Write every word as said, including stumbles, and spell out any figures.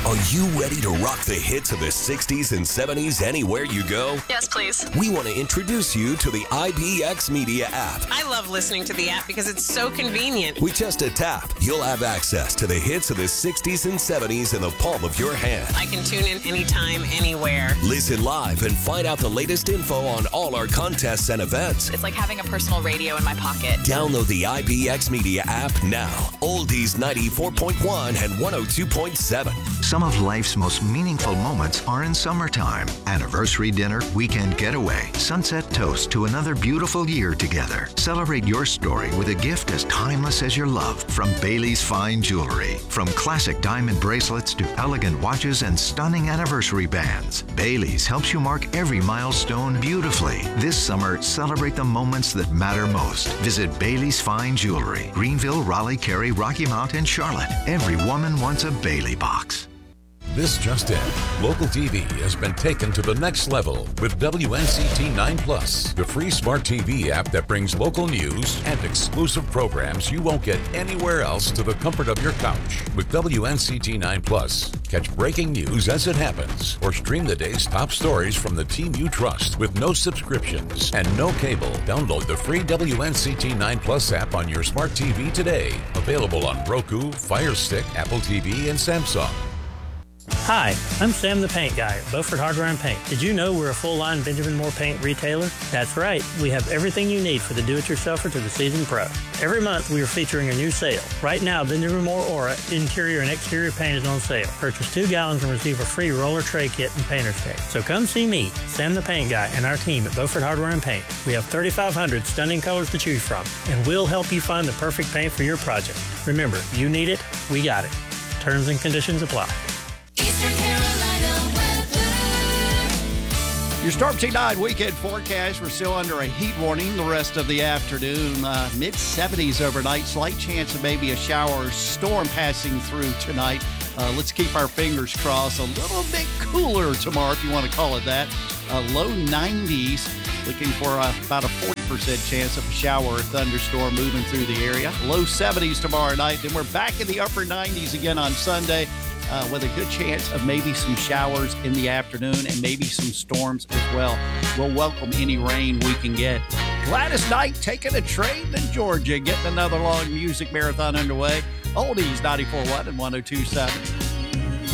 Are you ready to rock the hits of the sixties and seventies anywhere you go? Yes, please. We want to introduce you to the I B X Media app. I love listening to the app because it's so convenient. With just a tap, you'll have access to the hits of the sixties and seventies in the palm of your hand. I can tune in anytime, anywhere. Listen live and find out the latest info on all our contests and events. It's like having a personal radio in my pocket. Download the I B X Media app now. Oldies ninety-four point one and one oh two point seven. Some of life's most meaningful moments are in summertime. Anniversary dinner, weekend getaway, sunset toast to another beautiful year together. Celebrate your story with a gift as timeless as your love from Bailey's Fine Jewelry. From classic diamond bracelets to elegant watches and stunning anniversary bands, Bailey's helps you mark every milestone beautifully. This summer, celebrate the moments that matter most. Visit Bailey's Fine Jewelry, Greenville, Raleigh, Cary, Rocky Mount, and Charlotte. Every woman wants a Bailey box. This just in. Local T V has been taken to the next level with W N C T nine Plus, the free smart T V app that brings local news and exclusive programs you won't get anywhere else to the comfort of your couch. With W N C T nine Plus, catch breaking news as it happens or stream the day's top stories from the team you trust with no subscriptions and no cable. Download the free W N C T nine Plus app on your smart T V today. Available on Roku, Fire Stick, Apple T V, and Samsung. Hi, I'm Sam the Paint Guy at Beaufort Hardware and Paint. Did you know we're a full-line Benjamin Moore paint retailer? That's right. We have everything you need for the do-it-yourselfer to the seasoned pro. Every month we are featuring a new sale. Right now, Benjamin Moore Aura interior and exterior paint is on sale. Purchase two gallons and receive a free roller tray kit and painter's tape. So come see me, Sam the Paint Guy, and our team at Beaufort Hardware and Paint. We have thirty-five hundred stunning colors to choose from, and we'll help you find the perfect paint for your project. Remember, you need it, we got it. Terms and conditions apply. Eastern Carolina weather. Your Storm Team nine weekend forecast. We're still under a heat warning the rest of the afternoon. Uh, mid seventies overnight. Slight chance of maybe a shower or storm passing through tonight. Uh, let's keep our fingers crossed. A little bit cooler tomorrow, if you want to call it that. Uh, low nineties. Looking for uh, about a forty percent chance of a shower or thunderstorm moving through the area. Low seventies tomorrow night. Then we're back in the upper nineties again on Sunday. Uh, with a good chance of maybe some showers in the afternoon and maybe some storms as well. We'll welcome any rain we can get. Gladys Knight taking a train to Georgia, getting another long music marathon underway. Oldies ninety-four point one and one oh two point seven.